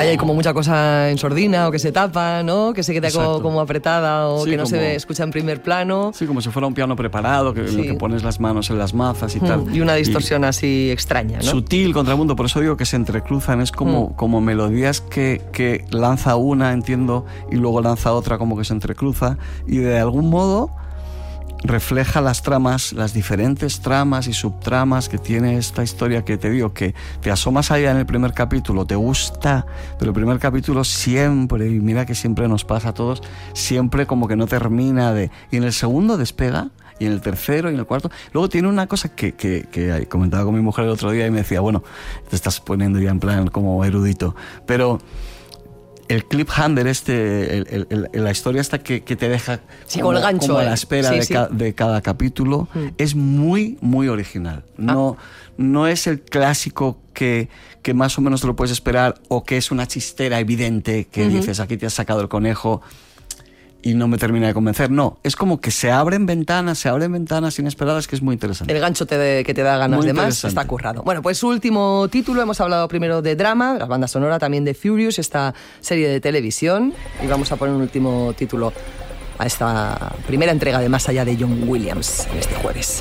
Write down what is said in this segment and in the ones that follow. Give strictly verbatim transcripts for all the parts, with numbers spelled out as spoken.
hay como mucha cosa en sordina o que se tapa, ¿no? Que se queda como, como apretada o sí, que no como, se escucha en primer plano. Sí, como si fuera un piano preparado, que, sí. en el que pones las manos en las mazas y mm, tal. Y una distorsión y así extraña, ¿no? Sutil, contrapunto, por eso digo que se entrecruzan, es como, mm. como melodías que, que lanza una, entiendo, y luego lanza otra como que se entrecruza, y de algún modo refleja las tramas, las diferentes tramas y subtramas que tiene esta historia, que te digo que te asomas allá en el primer capítulo, te gusta, pero el primer capítulo siempre, y mira que siempre nos pasa a todos, siempre como que no termina de... Y en el segundo despega, y en el tercero y en el cuarto. Luego tiene una cosa que, que, que comentaba con mi mujer el otro día y me decía, bueno, te estás poniendo ya en plan como erudito, pero... el cliffhanger este, el, el, el, la historia esta que, que te deja sí, como, con el gancho, como a eh. la espera sí, de, sí. ca, de cada capítulo, mm. es muy, muy original. No, ah. no es el clásico que, que más o menos te lo puedes esperar, o que es una chistera evidente que uh-huh. dices, aquí te has sacado el conejo y no me termina de convencer. No, es como que se abren ventanas, se abren ventanas inesperadas, que es muy interesante. El gancho te de, que te da ganas muy de más está currado. Bueno, pues su último título, hemos hablado primero de drama, la banda sonora también de Furious, esta serie de televisión, y vamos a poner un último título a esta primera entrega de Más allá de John Williams en este jueves.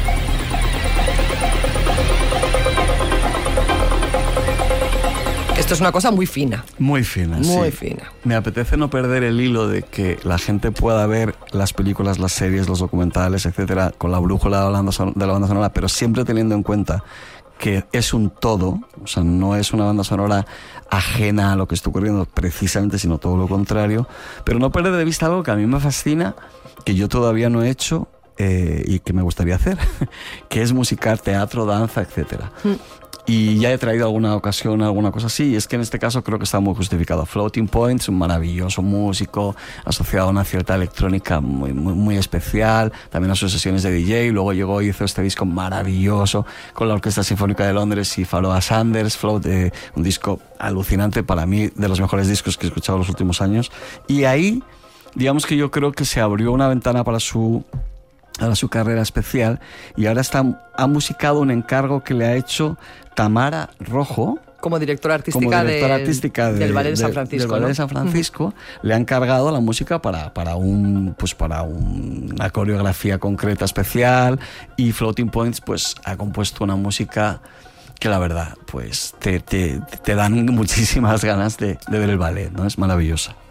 Esto es una cosa muy fina. Muy fina, Muy sí. fina. Me apetece no perder el hilo de que la gente pueda ver las películas, las series, los documentales, etcétera, con la brújula de la banda sonora, de la banda sonora, pero siempre teniendo en cuenta que es un todo, o sea, no es una banda sonora ajena a lo que está ocurriendo precisamente, sino todo lo contrario, pero no perder de vista algo que a mí me fascina, que yo todavía no he hecho eh, y que me gustaría hacer, que es musicar, teatro, danza, etcétera. Mm. Y ya he traído alguna ocasión, alguna cosa así, y es que en este caso creo que está muy justificado. Floating Points, un maravilloso músico, asociado a una cierta electrónica muy, muy, muy especial, también a sus sesiones de D J, luego llegó y hizo este disco maravilloso con la Orquesta Sinfónica de Londres y Pharoah Sanders, Float, eh, un disco alucinante, para mí de los mejores discos que he escuchado en los últimos años. Y ahí, digamos que yo creo que se abrió una ventana para su... a su carrera especial, y ahora está, ha musicado un encargo que le ha hecho Tamara Rojo como directora artística, como directora del, artística de, del Ballet de San de, Francisco, del Ballet ¿no? de San Francisco. Uh-huh. Le ha encargado la música para, para, un, pues para un, una coreografía concreta especial, y Floating Points pues ha compuesto una música que la verdad pues te, te, te dan muchísimas ganas de, de ver el ballet, ¿no? Es maravillosa.